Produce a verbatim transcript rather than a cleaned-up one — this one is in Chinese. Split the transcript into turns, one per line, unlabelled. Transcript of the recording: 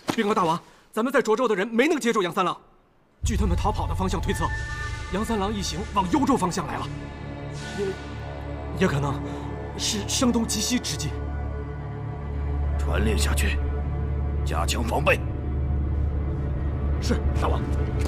禀告大王，咱们在涿州的人没能接住杨三郎，据他们逃跑的方向推测，杨三郎一行往幽州方向来了，也也可能是声东击西之计。
传令下去，加强防备。
是，大王。